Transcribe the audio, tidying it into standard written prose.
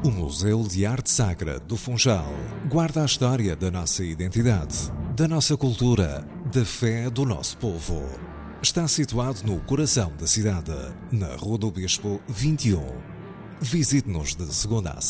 O Museu de Arte Sacra do Funchal guarda a história da nossa identidade, da nossa cultura, da fé do nosso povo. Está situado no coração da cidade, na Rua do Bispo 21. Visite-nos de segunda a